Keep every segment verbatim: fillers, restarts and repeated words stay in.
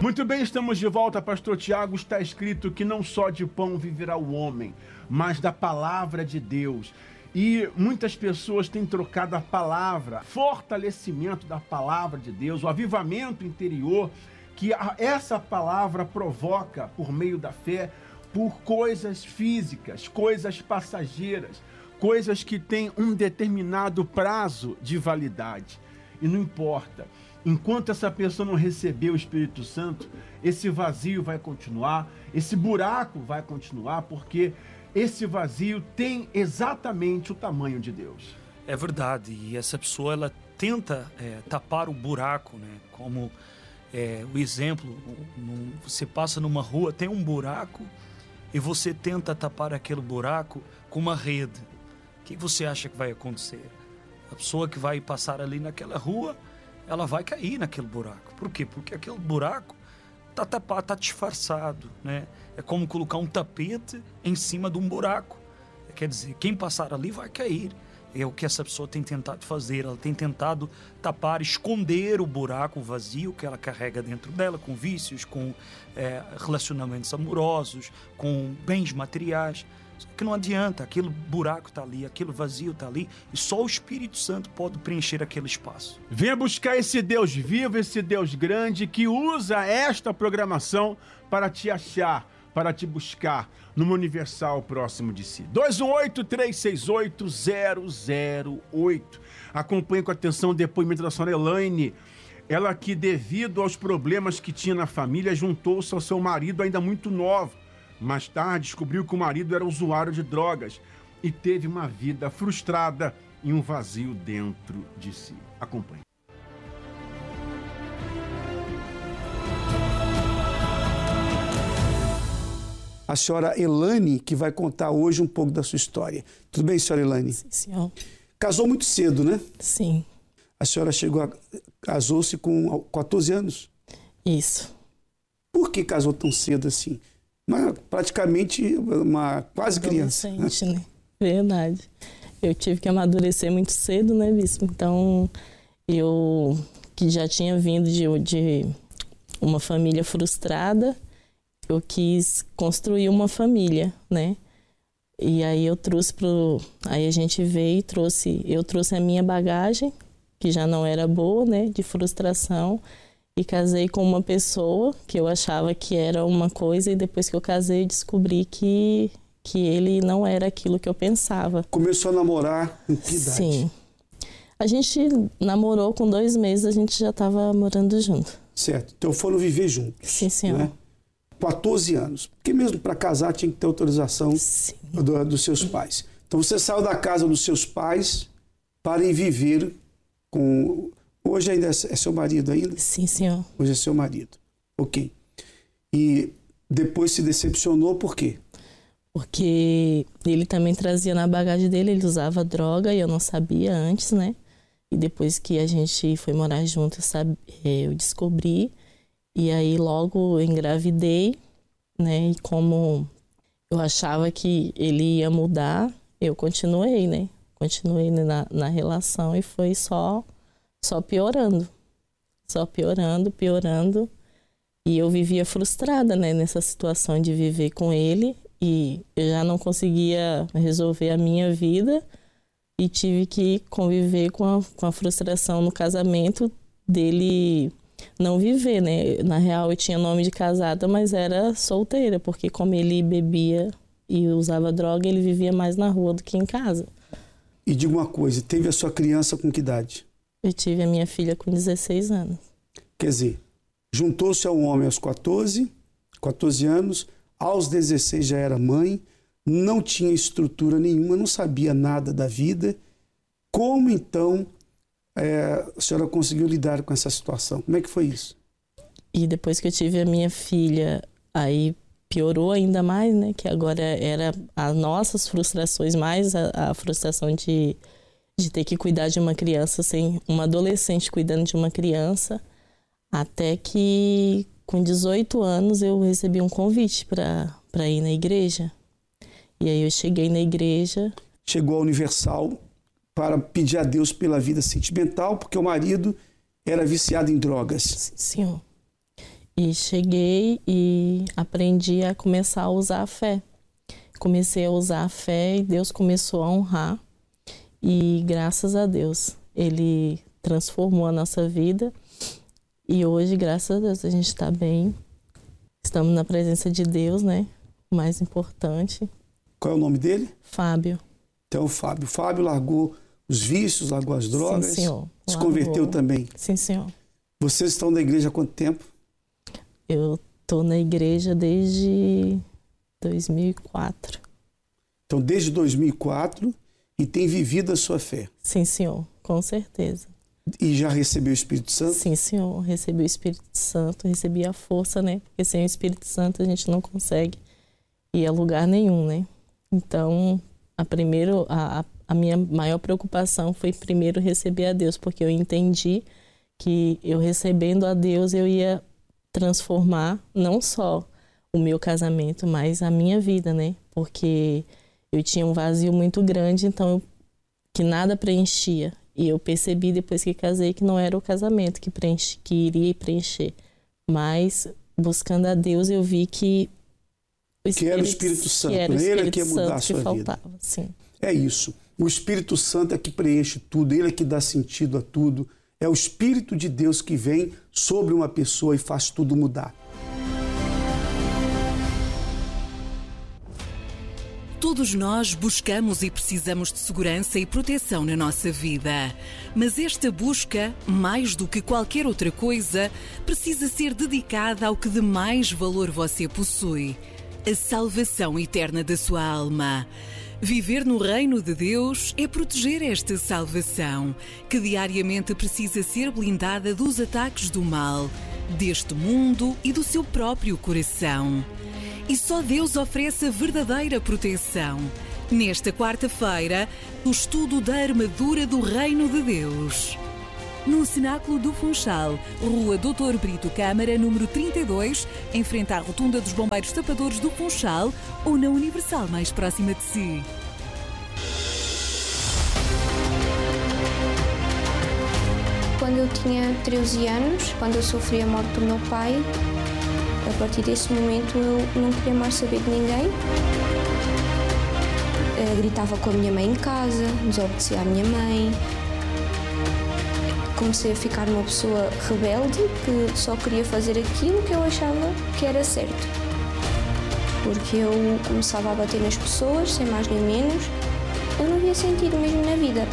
Muito bem, estamos de volta, pastor Tiago. Está escrito que não só de pão viverá o homem, mas da palavra de Deus. E muitas pessoas têm trocado a palavra, fortalecimento da palavra de Deus, o avivamento interior que a, essa palavra provoca por meio da fé, por coisas físicas, coisas passageiras, coisas que têm um determinado prazo de validade. E não importa. Enquanto essa pessoa não receber o Espírito Santo, esse vazio vai continuar, esse buraco vai continuar, porque esse vazio tem exatamente o tamanho de Deus. É verdade, e essa pessoa ela tenta é, tapar o buraco, né? Como é, o exemplo, no, você passa numa rua, tem um buraco e você tenta tapar aquele buraco com uma rede. O que você acha que vai acontecer? A pessoa que vai passar ali naquela rua, ela vai cair naquele buraco. Por quê? Porque aquele buraco está tapado, está disfarçado, né? É como colocar um tapete em cima de um buraco. Quer dizer, quem passar ali vai cair. É o que essa pessoa tem tentado fazer. Ela tem tentado tapar, esconder o buraco, o vazio que ela carrega dentro dela, com vícios, com é, relacionamentos amorosos, com bens materiais. Só que não adianta, aquele buraco está ali, aquele vazio está ali, e só o Espírito Santo pode preencher aquele espaço. Venha buscar esse Deus vivo, esse Deus grande, que usa esta programação para te achar, para te buscar numa universal próximo de si. dois um oito, três seis oito, zero zero oito. Acompanhe com atenção o depoimento da senhora Elaine. Ela que, devido aos problemas que tinha na família, juntou-se ao seu marido ainda muito nova. Mais tarde, descobriu que o marido era usuário de drogas e teve uma vida frustrada e um vazio dentro de si. Acompanhe. A senhora Elaine, que vai contar hoje um pouco da sua história. Tudo bem, senhora Elaine? Sim, senhor. Casou muito cedo, né? Sim. A senhora chegou a... casou-se com quatorze anos? Isso. Por que casou tão cedo assim? Uma, praticamente uma quase criança. Adolescente, né? Verdade. Eu tive que amadurecer muito cedo, né, bispo? Então, eu que já tinha vindo de, de uma família frustrada, eu quis construir uma família, né? E aí eu trouxe pro... Aí a gente veio e trouxe... Eu trouxe a minha bagagem, que já não era boa, né? De frustração. E casei com uma pessoa que eu achava que era uma coisa, e depois que eu casei eu descobri que, que ele não era aquilo que eu pensava. Começou a namorar em que idade? Sim. A gente namorou, com dois meses a gente já estava morando junto. Certo. Então foram viver juntos. Sim, senhor. Né? quatorze anos. Porque mesmo para casar tinha que ter autorização do, dos seus pais. Então você saiu da casa dos seus pais para ir viver com... Hoje ainda é seu marido ainda? Sim, senhor. Hoje é seu marido. Ok. E depois se decepcionou por quê? Porque ele também trazia na bagagem dele, ele usava droga e eu não sabia antes, né? E depois que a gente foi morar junto, eu, sabe, eu descobri. E aí logo eu engravidei, né? E como eu achava que ele ia mudar, eu continuei, né? Continuei na, na relação e foi só... Só piorando, só piorando, piorando. E eu vivia frustrada, né, nessa situação de viver com ele. E eu já não conseguia resolver a minha vida. E tive que conviver com a, com a frustração no casamento dele não viver, né. Na real, eu tinha nome de casada, mas era solteira. Porque como ele bebia e usava droga, ele vivia mais na rua do que em casa. E diga uma coisa, teve a sua criança com que idade? Eu tive a minha filha com dezesseis anos. Quer dizer, juntou-se ao homem aos quatorze, quatorze anos, aos dezesseis já era mãe, não tinha estrutura nenhuma, não sabia nada da vida. Como então é, a senhora conseguiu lidar com essa situação? Como é que foi isso? E depois que eu tive a minha filha, aí piorou ainda mais, né? Que agora era as nossas frustrações, mais a, a frustração de... de ter que cuidar de uma criança, sem uma adolescente cuidando de uma criança, até que com dezoito anos eu recebi um convite para para ir na igreja. E aí eu cheguei na igreja. Chegou à Universal para pedir a Deus pela vida sentimental, porque o marido era viciado em drogas. Senhor. E cheguei e aprendi a começar a usar a fé. Comecei a usar a fé e Deus começou a honrar. E graças a Deus, Ele transformou a nossa vida. E hoje, graças a Deus, a gente está bem. Estamos na presença de Deus, né? O mais importante. Qual é o nome dele? Fábio. Então, o Fábio. O Fábio largou os vícios, largou as drogas. Sim, senhor. Se Largou. converteu também. Sim, senhor. Vocês estão na igreja há quanto tempo? Eu estou na igreja desde dois mil e quatro. Então, desde dois mil e quatro, e tem vivido a sua fé. Sim, senhor. Com certeza. E já recebeu o Espírito Santo? Sim, senhor. Recebi o Espírito Santo, recebi a força, né? Porque sem o Espírito Santo a gente não consegue ir a lugar nenhum, né? Então, a, primeiro, a, a minha maior preocupação foi primeiro receber a Deus, porque eu entendi que eu recebendo a Deus eu ia transformar não só o meu casamento, mas a minha vida, né? Porque eu tinha um vazio muito grande, então eu, que nada preenchia. E eu percebi depois que casei que não era o casamento que, preenche, que iria preencher. Mas, buscando a Deus, eu vi que o Espírito, que era o Espírito Santo, que era o ele Espírito é que ia mudar Santo a sua que vida. faltava, sim. É isso. O Espírito Santo é que preenche tudo, ele é que dá sentido a tudo. É o Espírito de Deus que vem sobre uma pessoa e faz tudo mudar. Todos nós buscamos e precisamos de segurança e proteção na nossa vida. Mas esta busca, mais do que qualquer outra coisa, precisa ser dedicada ao que de mais valor você possui: a salvação eterna da sua alma. Viver no reino de Deus é proteger esta salvação, que diariamente precisa ser blindada dos ataques do mal, deste mundo e do seu próprio coração. E só Deus oferece a verdadeira proteção. Nesta quarta-feira, o estudo da armadura do Reino de Deus. No Cenáculo do Funchal, Rua doutor Brito Câmara, número trinta e dois, em frente à Rotunda dos Bombeiros Tapadores do Funchal, ou na Universal mais próxima de si. Quando eu tinha treze anos, quando eu sofri a morte do meu pai, a partir desse momento eu não queria mais saber de ninguém. Eu gritava com a minha mãe em casa, desobedecia à minha mãe. Comecei a ficar uma pessoa rebelde que só queria fazer aquilo que eu achava que era certo. Porque eu começava a bater nas pessoas, sem mais nem menos. Eu não via sentido mesmo na vida.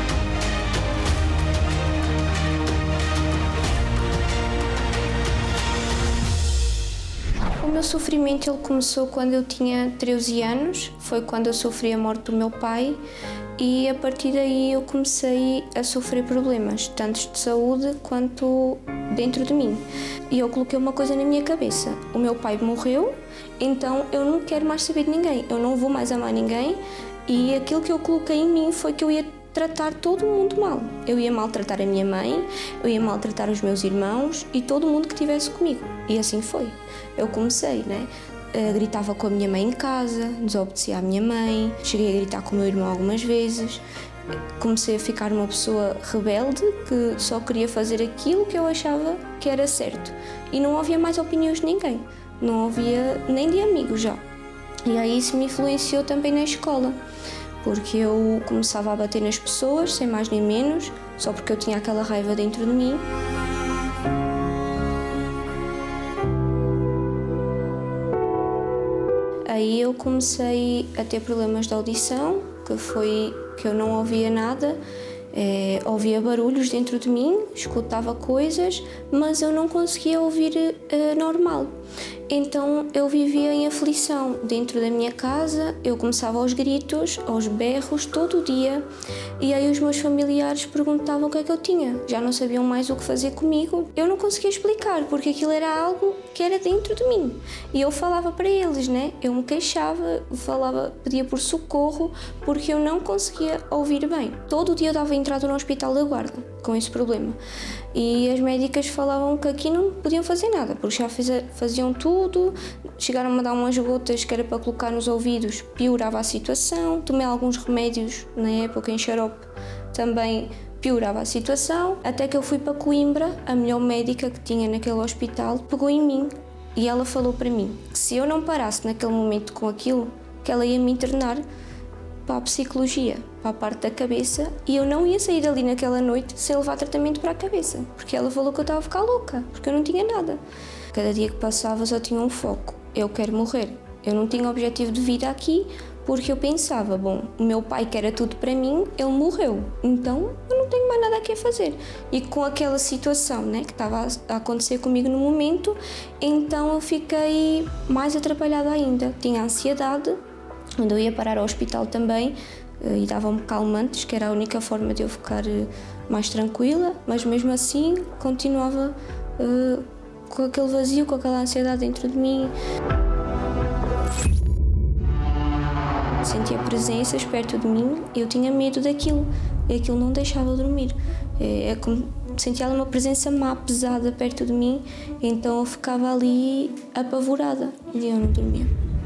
O meu sofrimento ele começou quando eu tinha treze anos, foi quando eu sofri a morte do meu pai e a partir daí eu comecei a sofrer problemas, tanto de saúde quanto dentro de mim. E eu coloquei uma coisa na minha cabeça: o meu pai morreu, então eu não quero mais saber de ninguém, eu não vou mais amar ninguém, e aquilo que eu coloquei em mim foi que eu ia tratar todo mundo mal. Eu ia maltratar a minha mãe, eu ia maltratar os meus irmãos e todo mundo que estivesse comigo. E assim foi. Eu comecei, né? Uh, gritava com a minha mãe em casa, desobedecia à minha mãe, cheguei a gritar com o meu irmão algumas vezes. Comecei a ficar uma pessoa rebelde que só queria fazer aquilo que eu achava que era certo. E não ouvia mais opiniões de ninguém, não ouvia nem de amigos já. E aí isso me influenciou também na escola, porque eu começava a bater nas pessoas, sem mais nem menos, só porque eu tinha aquela raiva dentro de mim. Aí eu comecei a ter problemas de audição, que foi que eu não ouvia nada, é, ouvia barulhos dentro de mim, escutava coisas, mas eu não conseguia ouvir uh, normal. Então eu vivia em aflição dentro da minha casa, eu começava aos gritos, aos berros, todo o dia, e aí os meus familiares perguntavam o que é que eu tinha, já não sabiam mais o que fazer comigo. Eu não conseguia explicar, porque aquilo era algo que era dentro de mim, e eu falava para eles, né? Eu me queixava, falava, pedia por socorro, porque eu não conseguia ouvir bem. Todo o dia eu dava entrada no hospital da Guarda com esse problema. E as médicas falavam que aqui não podiam fazer nada, porque já faziam tudo, chegaram a dar umas gotas que era para colocar nos ouvidos, piorava a situação. Tomei alguns remédios na época em xarope, também piorava a situação, até que eu fui para Coimbra, a melhor médica que tinha naquele hospital pegou em mim e ela falou para mim que se eu não parasse naquele momento com aquilo, que ela ia me internar para a psicologia, para a parte da cabeça, e eu não ia sair dali naquela noite sem levar tratamento para a cabeça, porque ela falou que eu estava a ficar louca, porque eu não tinha nada. Cada dia que passava só tinha um foco: eu quero morrer. Eu não tinha objetivo de vida aqui, porque eu pensava, bom, o meu pai que era tudo para mim, ele morreu, então eu não tenho mais nada aqui a fazer. E com aquela situação, né, que estava a acontecer comigo no momento, então eu fiquei mais atrapalhada ainda. Tinha ansiedade, quando eu ia parar ao hospital também, e davam-me calmantes, que era a única forma de eu ficar mais tranquila, mas mesmo assim continuava uh, com aquele vazio, com aquela ansiedade dentro de mim. Sentia presenças perto de mim e eu tinha medo daquilo, e aquilo não deixava dormir. É, é como sentia uma presença má, pesada perto de mim, então eu ficava ali apavorada e eu não dormia.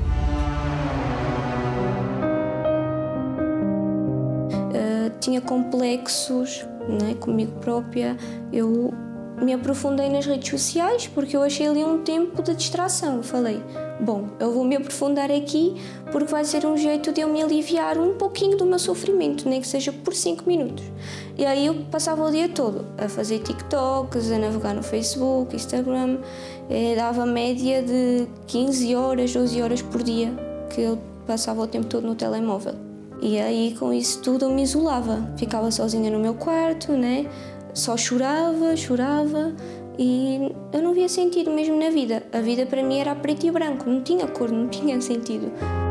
Uh, tinha complexos, né, comigo própria. Eu me aprofundei nas redes sociais porque eu achei ali um tempo de distração. Eu falei, bom, eu vou me aprofundar aqui porque vai ser um jeito de eu me aliviar um pouquinho do meu sofrimento, nem que seja por cinco minutos. E aí eu passava o dia todo a fazer TikToks, a navegar no Facebook, Instagram. Eh, dava média de quinze horas, doze horas por dia que eu passava o tempo todo no telemóvel. E aí com isso tudo eu me isolava, ficava sozinha no meu quarto, né? Só chorava, chorava e eu não via sentido mesmo na vida. A vida para mim era preto e branco, não tinha cor, não tinha sentido.